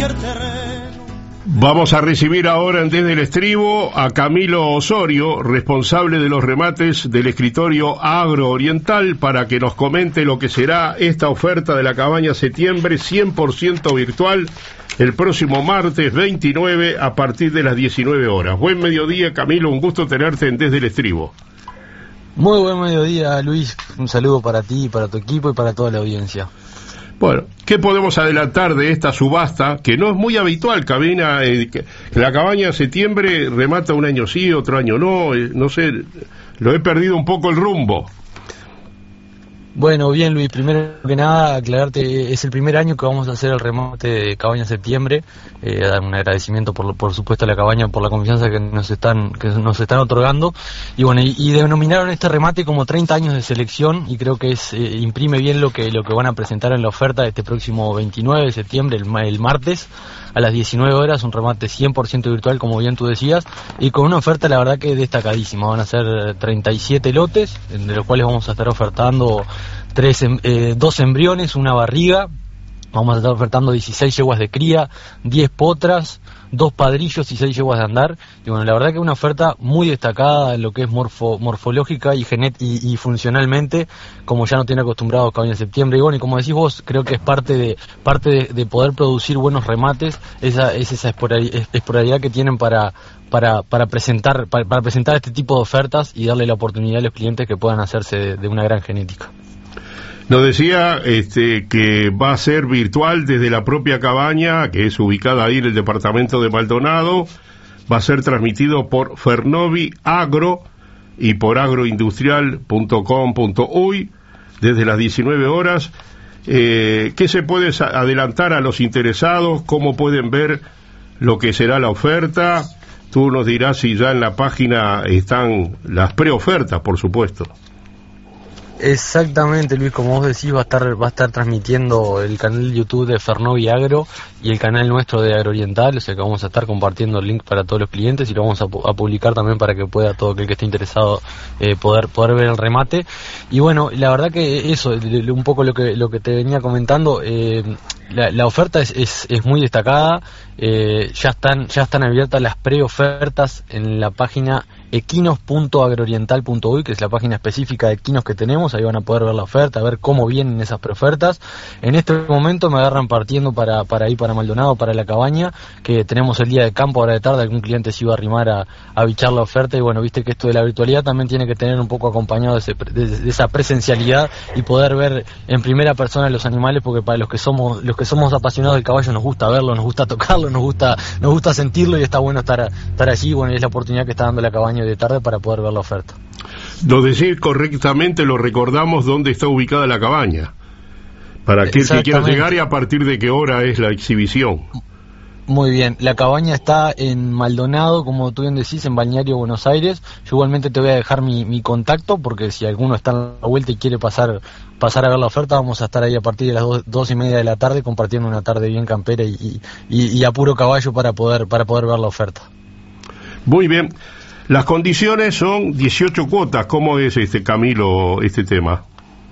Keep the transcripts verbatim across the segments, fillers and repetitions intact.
cualquier terreno. Vamos a recibir ahora desde el estribo a Camilo Osorio, responsable de los remates del escritorio Agrooriental, para que nos comente lo que será esta oferta de la cabaña septiembre cien por ciento virtual el próximo martes veintinueve a partir de las diecinueve horas. Buen mediodía, Camilo, un gusto tenerte en Desde el Estribo. Muy buen mediodía, Luis, un saludo para ti, para tu equipo y para toda la audiencia. Bueno, ¿qué podemos adelantar de esta subasta? Que no es muy habitual, cabina, eh, que la cabaña septiembre remata un año sí, otro año no, eh, no sé, lo he perdido un poco el rumbo. Bueno, bien, Luis, primero que nada aclararte, es el primer año que vamos a hacer el remate de Cabaña Septiembre, eh, dar un agradecimiento por por supuesto a la cabaña por la confianza que nos están que nos están otorgando, y bueno, y, y denominaron este remate como treinta años de selección, y creo que es eh, imprime bien lo que lo que van a presentar en la oferta de este próximo veintinueve de septiembre, el, el martes, a las diecinueve horas, un remate cien por ciento virtual, como bien tú decías, y con una oferta la verdad que destacadísima. Van a ser treinta y siete lotes, de los cuales vamos a estar ofertando tres, eh, dos embriones, una barriga. Vamos a estar ofertando dieciséis yeguas de cría, diez potras, dos padrillos y seis yeguas de andar. Y bueno, la verdad que es una oferta muy destacada en lo que es morfo, morfológica y, genet y, y funcionalmente, como ya no tiene acostumbrado Cabaña Septiembre. Y bueno, y como decís vos, creo que es parte de parte de, de poder producir buenos remates, esa es esa esporadidad que tienen para para para presentar para, para presentar este tipo de ofertas y darle la oportunidad a los clientes que puedan hacerse de, de una gran genética. Nos decía este, que va a ser virtual desde la propia cabaña, que es ubicada ahí en el departamento de Maldonado. Va a ser transmitido por Fernovi Agro y por agroindustrial punto com punto uy desde las diecinueve horas. Eh, ¿Qué se puede adelantar a los interesados? ¿Cómo pueden ver lo que será la oferta? Tú nos dirás si ya en la página están las preofertas, por supuesto. Exactamente, Luis, como vos decís, va a estar va a estar transmitiendo el canal de YouTube de Fernovi Agro y el canal nuestro de Agrooriental, o sea que vamos a estar compartiendo el link para todos los clientes y lo vamos a, a publicar también para que pueda todo aquel que esté interesado eh, poder poder ver el remate. Y bueno, la verdad que eso, un poco lo que lo que te venía comentando, eh, la, la oferta es, es, es muy destacada, eh, ya están ya están abiertas las preofertas en la página equinos punto agrooriental punto uy, que es la página específica de equinos que tenemos. Ahí van a poder ver la oferta, ver cómo vienen esas preofertas. En este momento me agarran partiendo para, para ir para Maldonado, para la cabaña, que tenemos el día de campo, ahora de tarde, algún cliente se iba a arrimar a, a bichar la oferta, y bueno, viste que esto de la virtualidad también tiene que tener un poco acompañado de, ese, de, de esa presencialidad y poder ver en primera persona los animales, porque para los que somos los que somos apasionados del caballo nos gusta verlo, nos gusta tocarlo, nos gusta nos gusta sentirlo, y está bueno estar, estar allí. Bueno, es la oportunidad que está dando la cabaña de tarde para poder ver la oferta. Lo decir correctamente, lo recordamos dónde está ubicada la cabaña, para aquel que quiera llegar, y a partir de qué hora es la exhibición. Muy bien, la cabaña está en Maldonado, como tú bien decís, en Balneario Buenos Aires. Yo igualmente te voy a dejar mi, mi contacto, porque si alguno está en la vuelta y quiere pasar pasar a ver la oferta, vamos a estar ahí a partir de las dos, dos y media de la tarde, compartiendo una tarde bien campera y, y, y a puro caballo para poder para poder ver la oferta. Muy bien. Las condiciones son dieciocho cuotas. ¿Cómo es, este Camilo, este tema?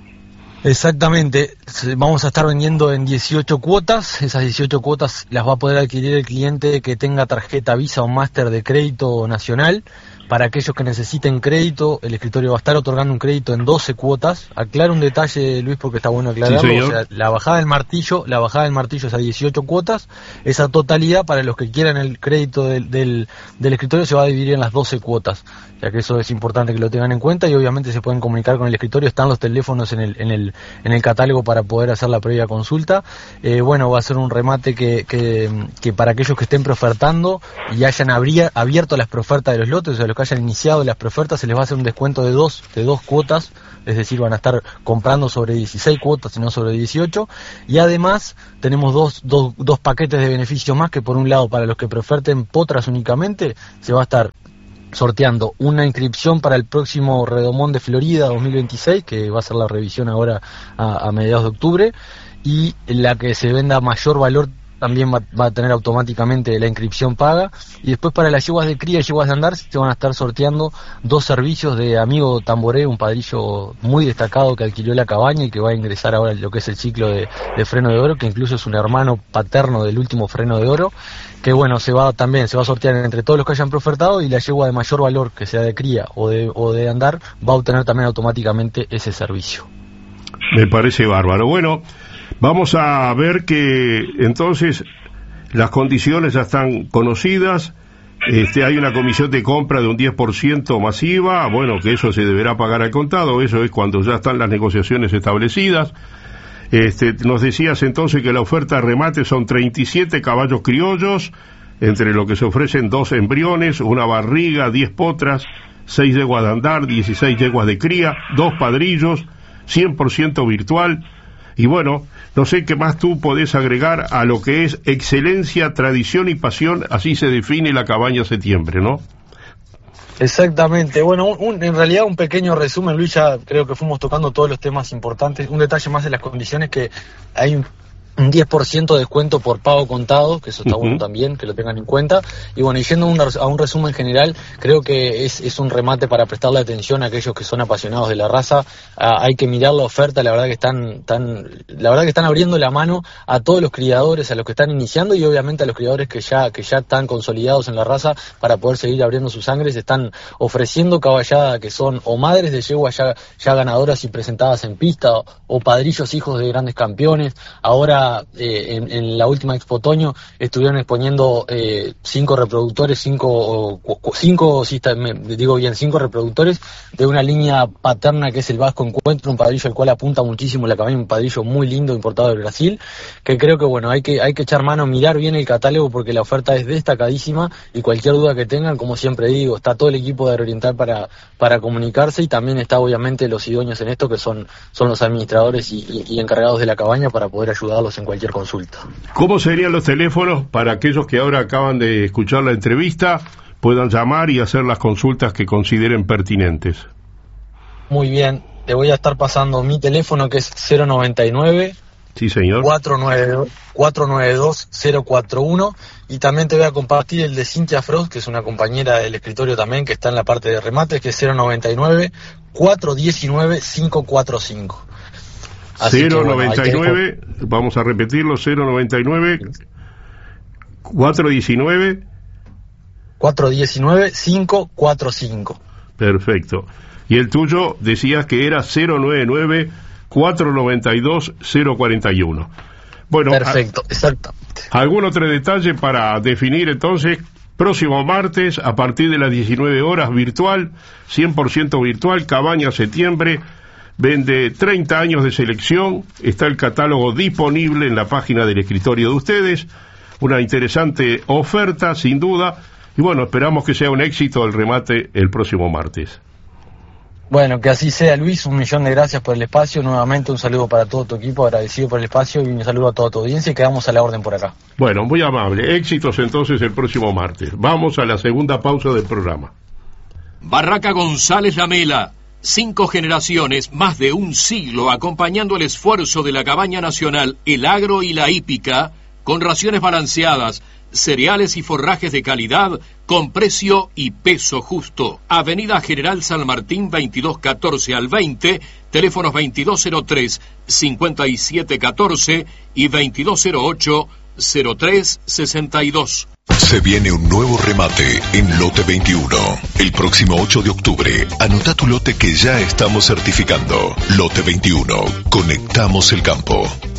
Exactamente, vamos a estar vendiendo en dieciocho cuotas. Esas dieciocho cuotas las va a poder adquirir el cliente que tenga tarjeta Visa o Master de crédito nacional. Para aquellos que necesiten crédito, el escritorio va a estar otorgando un crédito en doce cuotas. Aclaro un detalle, Luis, porque está bueno aclararlo. Sí, o sea, la bajada del martillo, la bajada del martillo es a dieciocho cuotas. Esa totalidad, para los que quieran el crédito del, del, del escritorio, se va a dividir en las doce cuotas. Ya que eso es importante que lo tengan en cuenta, y obviamente se pueden comunicar con el escritorio. Están los teléfonos en el, en el, en el catálogo para poder hacer la previa consulta. Eh, bueno, va a ser un remate que, que, que para aquellos que estén preofertando y hayan abría, abierto las preofertas de los lotes, o sea, los que hayan iniciado las preofertas, se les va a hacer un descuento de dos, de dos cuotas, es decir, van a estar comprando sobre dieciséis cuotas y no sobre dieciocho, y además tenemos dos, dos, dos paquetes de beneficios más, que por un lado, para los que preoferten potras únicamente, se va a estar sorteando una inscripción para el próximo Redomón de Florida dos mil veintiséis, que va a ser la revisión ahora a, a mediados de octubre, y la que se venda mayor valor también va, va a tener automáticamente la inscripción paga. Y después para las yeguas de cría y yeguas de andar se van a estar sorteando dos servicios de Amigo Tamboré, un padrillo muy destacado que adquirió la cabaña y que va a ingresar ahora en lo que es el ciclo de, de Freno de Oro, que incluso es un hermano paterno del último Freno de Oro, que bueno, se va también se va a sortear entre todos los que hayan preofertado, y la yegua de mayor valor, que sea de cría o de, o de andar, va a obtener también automáticamente ese servicio. Me parece bárbaro. Bueno, vamos a ver que entonces las condiciones ya están conocidas. Este, hay una comisión de compra de un diez por ciento masiva, bueno, que eso se deberá pagar al contado, eso es cuando ya están las negociaciones establecidas. Este, nos decías entonces que la oferta de remate son treinta y siete caballos criollos, entre lo que se ofrecen dos embriones, una barriga, diez potras, seis yeguas de andar, dieciséis yeguas de cría, dos padrillos, cien por ciento virtual. Y bueno, no sé qué más tú podés agregar a lo que es excelencia, tradición y pasión, así se define la Cabaña Septiembre, ¿no? Exactamente, bueno, un, un, en realidad un pequeño resumen, Luis, ya creo que fuimos tocando todos los temas importantes. Un detalle más de las condiciones, que hay un un diez por ciento de descuento por pago contado, que eso está uh-huh. bueno también, que lo tengan en cuenta. Y bueno, y yendo a un, a un resumen general, creo que es, es un remate para prestarle atención a aquellos que son apasionados de la raza. Ah, hay que mirar la oferta, la verdad que están, tan, la verdad que están abriendo la mano a todos los criadores, a los que están iniciando, y obviamente a los criadores que ya, que ya están consolidados en la raza para poder seguir abriendo su sangre. Se están ofreciendo caballada que son o madres de yeguas ya, ya ganadoras y presentadas en pista, o, o padrillos hijos de grandes campeones. Ahora Eh, en, en la última Expo Otoño estuvieron exponiendo eh, cinco reproductores, cinco, cinco, sí, me digo bien, cinco reproductores de una línea paterna que es el Vasco Encuentro, un padrillo al cual apunta muchísimo la cabaña, un padrillo muy lindo importado de Brasil, que creo que bueno, hay que, hay que echar mano, mirar bien el catálogo, porque la oferta es destacadísima, y cualquier duda que tengan, como siempre digo, está todo el equipo de Agrooriental para, para comunicarse, y también está obviamente los idóneos en esto, que son, son los administradores y, y, y encargados de la cabaña, para poder ayudarlos en cualquier consulta. ¿Cómo serían los teléfonos para aquellos que ahora acaban de escuchar la entrevista, puedan llamar y hacer las consultas que consideren pertinentes? Muy bien, te voy a estar pasando mi teléfono, que es cero noventa y nueve Sí, señor. cuatro nueve dos cero cuatro uno, y también te voy a compartir el de Cintia Frost, que es una compañera del escritorio también, que está en la parte de remates, que es cero noventa y nueve cuatro diecinueve cinco cuatro cinco. cero noventa y nueve, bueno, vamos a repetirlo, cero noventa y nueve cuatro diecinueve cuatro diecinueve cinco cuatro cinco. Perfecto. Y el tuyo decías que era cero noventa y nueve cuatro noventa y dos cero cuarenta y uno. Bueno, perfecto, a, exactamente. ¿Algún otro detalle para definir entonces? Próximo martes, a partir de las diecinueve horas, virtual, cien por ciento virtual, Cabaña Septiembre. Vende treinta años de selección, está el catálogo disponible en la página del escritorio de ustedes, una interesante oferta sin duda, y bueno, esperamos que sea un éxito el remate el próximo martes. Bueno, que así sea, Luis, un millón de gracias por el espacio, nuevamente un saludo para todo tu equipo, agradecido por el espacio, y un saludo a toda tu audiencia, y quedamos a la orden por acá. Bueno, muy amable, éxitos entonces el próximo martes. Vamos a la segunda pausa del programa. Barraca González Lamela. Cinco generaciones, más de un siglo, acompañando el esfuerzo de la Cabaña Nacional, el agro y la hípica, con raciones balanceadas, cereales y forrajes de calidad, con precio y peso justo. Avenida General San Martín veintidós catorce al veinte, teléfonos veintidós cero tres cincuenta y siete catorce y veintidós cero ocho cero tres sesenta y dos. Se viene un nuevo remate en Lote veintiuno. El próximo ocho de octubre, anota tu lote que ya estamos certificando. Lote veintiuno. Conectamos el campo.